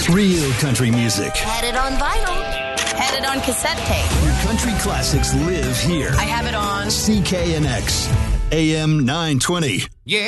Real country music. Had it on vinyl. Had it on cassette tape. Your country classics live here. I have it on CKNX, AM 920. Yeah.